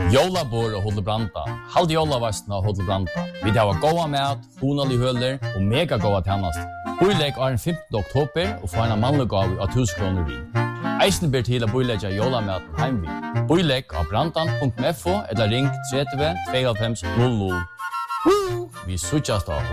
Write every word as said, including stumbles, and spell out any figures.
Jólabor og Hotel Branda. Halt jólavasten av Hotel Branda. Vi har goda mat, honalig høler og mega goda tjänst. Boilegg er den femtende oktober og får en mannlig gave av tusen kroner vin. Eisen ber til å boilegge jólamaten heimvin. Boilegg av brandan punktum f o eller ring tretti tvåoghálvfems null null. Vi suttjast av